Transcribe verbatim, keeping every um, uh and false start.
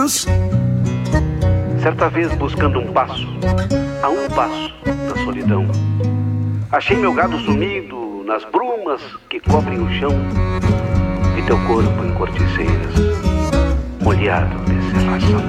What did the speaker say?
Certa vez, buscando um passo, a um passo da solidão, achei meu gado sumido nas brumas que cobrem o chão. Vi teu corpo em corticeiras, molhado de serração.